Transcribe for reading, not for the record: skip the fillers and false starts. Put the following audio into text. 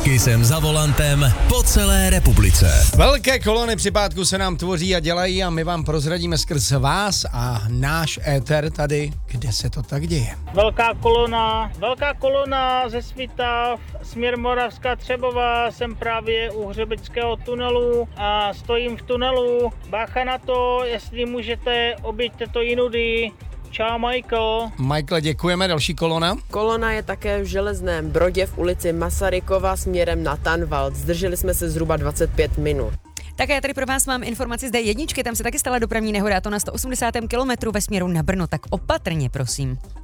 Kisem za volantem po celé republice. Velké kolony připádků se nám tvoří a dělají a my vám prozradíme skrz vás a náš éter tady, kde se to tak děje. Velká kolona ze Svitav, směr Moravská Třebová, jsem právě u Hřebeckého tunelu a stojím v tunelu. Bácha na to, jestli můžete, objeďte to jinudy. Čau, Michael. Michael, děkujeme. Další kolona. Kolona je také v Železném Brodě v ulici Masarykova směrem na Tanvald. Zdrželi jsme se zhruba 25 minut. Tak já tady pro vás mám informaci z D1, tam se taky stala dopravní nehoda, a to na 180. kilometru ve směru na Brno, tak opatrně, prosím.